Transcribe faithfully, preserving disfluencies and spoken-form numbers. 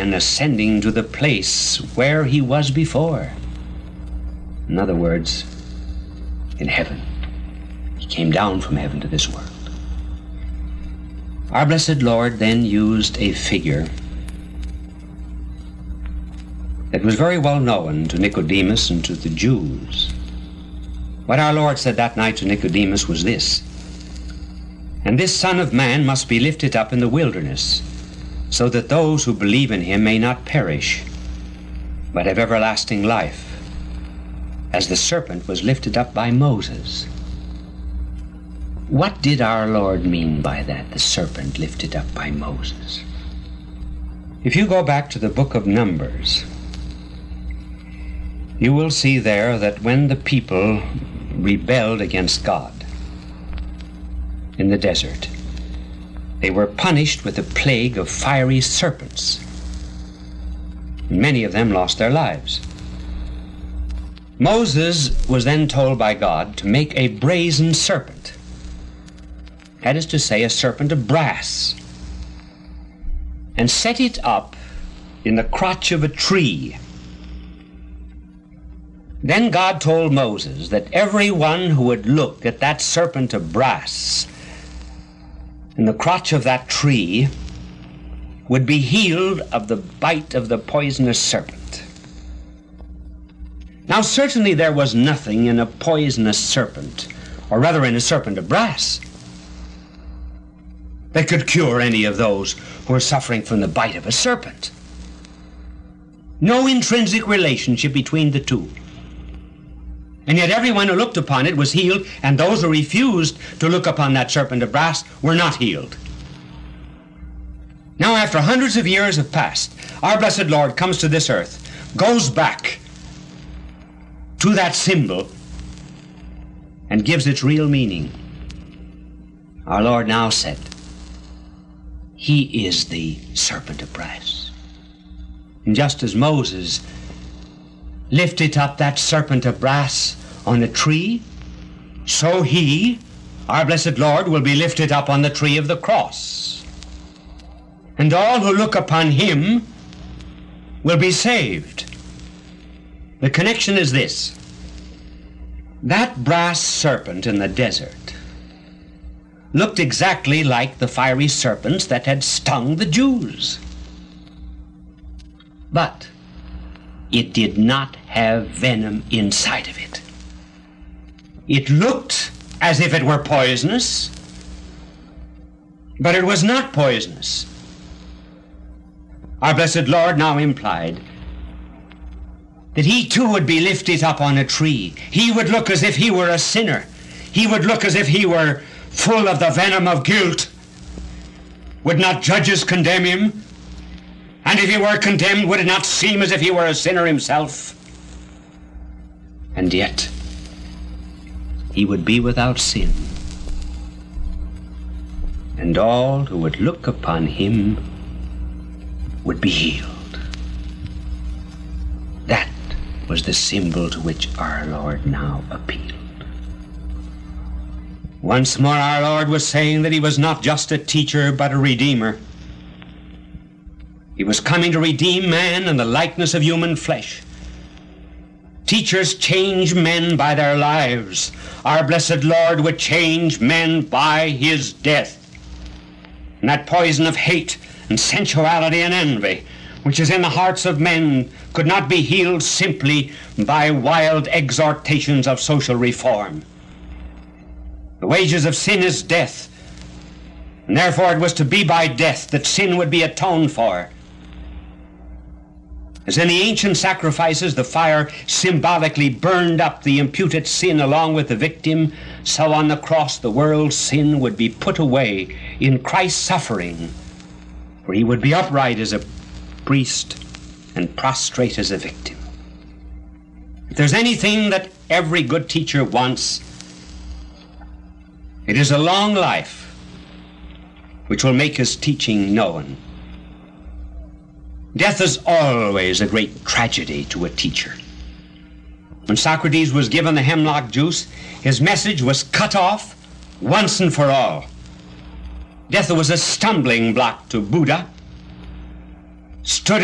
man ascending to the place where he was before. In other words, in heaven. He came down from heaven to this world. Our blessed Lord then used a figure that was very well known to Nicodemus and to the Jews. What our Lord said that night to Nicodemus was this: "And this Son of Man must be lifted up in the wilderness, so that those who believe in him may not perish, but have everlasting life, as the serpent was lifted up by Moses." What did our Lord mean by that, the serpent lifted up by Moses? If you go back to the book of Numbers, you will see there that when the people rebelled against God in the desert, they were punished with a plague of fiery serpents. Many of them lost their lives. Moses was then told by God to make a brazen serpent. That is to say, a serpent of brass, and set it up in the crotch of a tree. Then God told Moses that everyone who would look at that serpent of brass in the crotch of that tree would be healed of the bite of the poisonous serpent. Now, certainly there was nothing in a poisonous serpent, or rather in a serpent of brass, that could cure any of those who were suffering from the bite of a serpent. No intrinsic relationship between the two. And yet everyone who looked upon it was healed, and those who refused to look upon that serpent of brass were not healed. Now, after hundreds of years have passed, our blessed Lord comes to this earth, goes back to that symbol, and gives its real meaning. Our Lord now said, "He is the serpent of brass." And just as Moses lifted up that serpent of brass on a tree, so he, our blessed Lord, will be lifted up on the tree of the cross. And all who look upon him will be saved. The connection is this: that brass serpent in the desert looked exactly like the fiery serpents that had stung the Jews. But it did not have venom inside of it. It looked as if it were poisonous, but it was not poisonous. Our blessed Lord now implied that he too would be lifted up on a tree. He would look as if he were a sinner. He would look as if he were full of the venom of guilt. Would not judges condemn him? And if he were condemned, would it not seem as if he were a sinner himself? And yet, he would be without sin. And all who would look upon him would be healed. That was the symbol to which our Lord now appealed. Once more our Lord was saying that he was not just a teacher, but a redeemer. He was coming to redeem man in the likeness of human flesh. Teachers change men by their lives. Our blessed Lord would change men by his death. And that poison of hate and sensuality and envy, which is in the hearts of men, could not be healed simply by wild exhortations of social reform. The wages of sin is death, and therefore it was to be by death that sin would be atoned for. As in the ancient sacrifices, the fire symbolically burned up the imputed sin along with the victim, so on the cross the world's sin would be put away in Christ's suffering, where he would be upright as a priest and prostrate as a victim. If there's anything that every good teacher wants, it is a long life which will make his teaching known. Death is always a great tragedy to a teacher. When Socrates was given the hemlock juice, his message was cut off once and for all. Death was a stumbling block to Buddha, stood